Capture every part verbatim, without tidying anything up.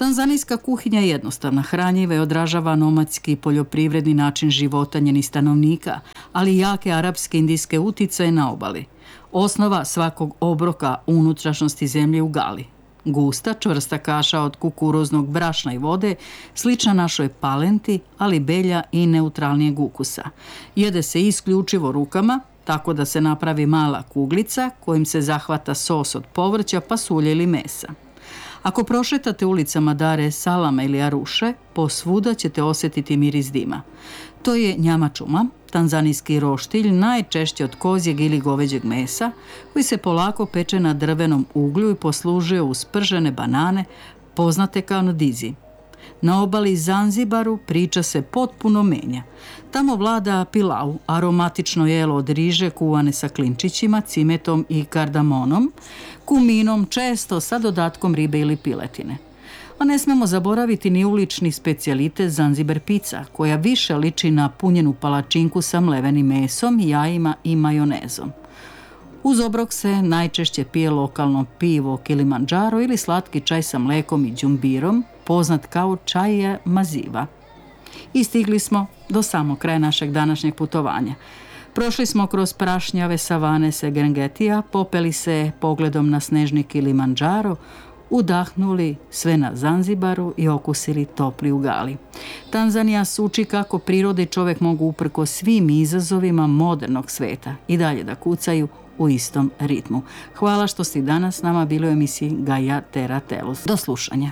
Tanzanijska kuhinja je jednostavna, hranjiva i odražava nomadski i poljoprivredni način života njenih stanovnika, ali i jake arapske indijske uticaje na obali. Osnova svakog obroka u unutrašnjosti zemlje u gali. Gusta, čvrsta kaša od kukuruznog brašna i vode, slična našoj palenti, ali belja i neutralnijeg ukusa. Jede se isključivo rukama, tako da se napravi mala kuglica kojim se zahvata sos od povrća, pasulja ili mesa. Ako prošetate ulicama Dare Salama ili Aruše, posvuda ćete osjetiti miris dima. To je njamačuma, tanzanijski roštilj, najčešće od kozjeg ili goveđeg mesa, koji se polako peče na drvenom uglju i poslužuje uz pržene banane, poznate kao nodizi. Na obali Zanzibaru priča se potpuno menja. Tamo vlada pilau, aromatično jelo od riže kuvane sa klinčićima, cimetom i kardamonom, kuminom, često sa dodatkom ribe ili piletine. A ne smemo zaboraviti ni ulični specijalitet Zanzibar pizza, koja više liči na punjenu palačinku sa mlevenim mesom, jajima i majonezom. Uz obrok se najčešće pije lokalno pivo Kilimanjaro ili slatki čaj sa mlekom i đumbirom, poznat kao čaja maziva. I stigli smo do samog kraja našeg današnjeg putovanja. Prošli smo kroz prašnjave savane Serengetija, popeli se pogledom na snežni Kilimanjaro, udahnuli sve na Zanzibaru i okusili topli ugali. Tanzanija uči kako priroda i čovjek mogu uprkos svim izazovima modernog sveta i dalje da kucaju u istom ritmu. Hvala što ste danas s nama bili u emisiji Gaia Terra Tellus. Do slušanja.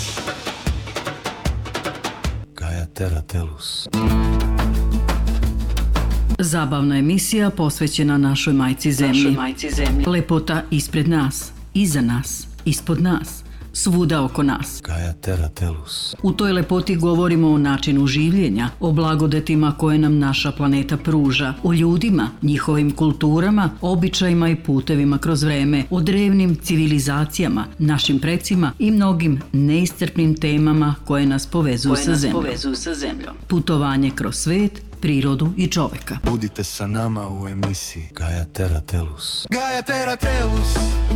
Gaia Terra Tellus. Zabavna emisija posvećena našoj majci zemlji. Našoj majci zemlji. Lepota ispred nas, iza nas, ispod nas, svuda oko nas. Gaia Terra Tellus. U toj lepoti govorimo o načinu življenja, o blagodetima koje nam naša planeta pruža, o ljudima, njihovim kulturama, običajima i putevima kroz vreme, o drevnim civilizacijama, našim precima i mnogim neiscrpnim temama koje nas povezuju koje sa nas zemljom. Povezuju sa zemljom. Putovanje kroz svet, prirodu i čoveka. Budite sa nama u emisiji Gaia Terra Tellus. Gaia Terra Tellus.